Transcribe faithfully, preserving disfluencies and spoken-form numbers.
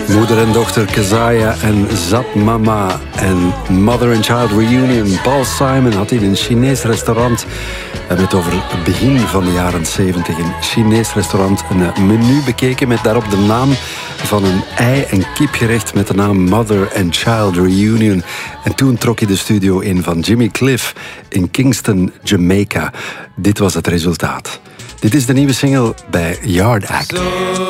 Moeder en dochter Kezia en Zap Mama en Mother and Child Reunion. Paul Simon had in een Chinees restaurant, we hebben het over het begin van de jaren zeventig, een Chinees restaurant, een menu bekeken met daarop de naam van een ei- en kipgerecht met de naam Mother and Child Reunion. En toen trok hij de studio in van Jimmy Cliff in Kingston, Jamaica. Dit was het resultaat. Dit is de nieuwe single bij Yard Act.